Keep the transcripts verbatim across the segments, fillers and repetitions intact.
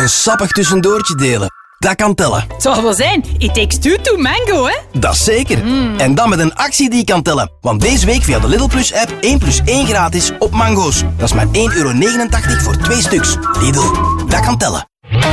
een sappig tussendoortje delen. Dat kan tellen. Het zal wel zijn. It takes two to mango, hè? Dat zeker. Mm. En dan met een actie die kan tellen. Want deze week via de Lidl Plus app één plus één gratis op mango's. Dat is maar één euro negenentachtig voor twee stuks. Lidl, dat kan tellen.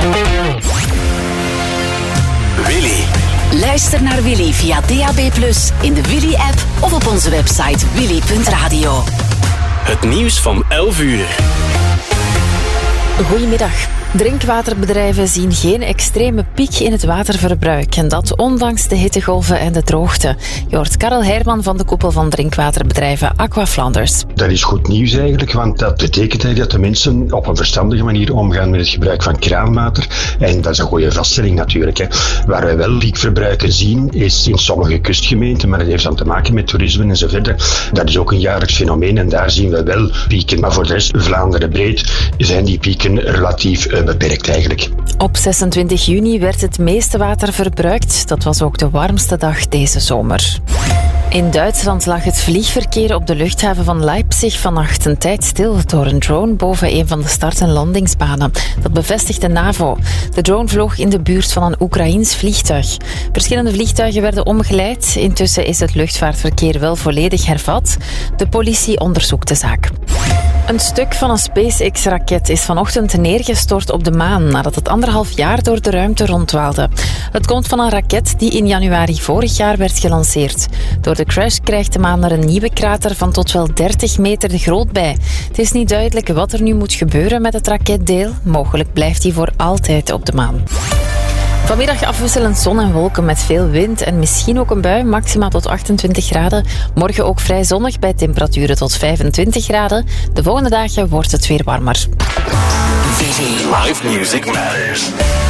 Willy. Luister naar Willy via D A B plus, in de Willy-app of op onze website willy punt radio. Het nieuws van elf uur. Goedemiddag. Drinkwaterbedrijven zien geen extreme piek in het waterverbruik. En dat ondanks de hittegolven en de droogte. Je hoort Karel Heijman van de koepel van drinkwaterbedrijven Aqua Flanders. Dat is goed nieuws eigenlijk, want dat betekent dat de mensen op een verstandige manier omgaan met het gebruik van kraanwater. En dat is een goede vaststelling natuurlijk. Hè. Waar wij wel piekverbruiken zien, is in sommige kustgemeenten, maar dat heeft dan te maken met toerisme en zo verder. Dat is ook een jaarlijks fenomeen en daar zien we wel pieken. Maar voor de rest, Vlaanderen breed, zijn die pieken relatief uh, beperkt eigenlijk. Op zesentwintig juni werd het meeste water verbruikt. Dat was ook de warmste dag deze zomer. In Duitsland lag het vliegverkeer op de luchthaven van Leipzig vannacht een tijd stil door een drone boven een van de start- en landingsbanen. Dat bevestigt de NAVO. De drone vloog in de buurt van een Oekraïens vliegtuig. Verschillende vliegtuigen werden omgeleid. Intussen is het luchtvaartverkeer wel volledig hervat. De politie onderzoekt de zaak. Een stuk van een SpaceX-raket is vanochtend neergestort op de maan nadat het anderhalf jaar door de ruimte ronddwaalde. Het komt van een raket die in januari vorig jaar werd gelanceerd. Door de crash krijgt de maan er een nieuwe krater van tot wel dertig meter groot bij. Het is niet duidelijk wat er nu moet gebeuren met het raketdeel. Mogelijk blijft hij voor altijd op de maan. Vanmiddag afwisselend zon en wolken met veel wind en misschien ook een bui, maximaal tot achtentwintig graden. Morgen ook vrij zonnig bij temperaturen tot vijfentwintig graden. De volgende dagen wordt het weer warmer. Live music matters.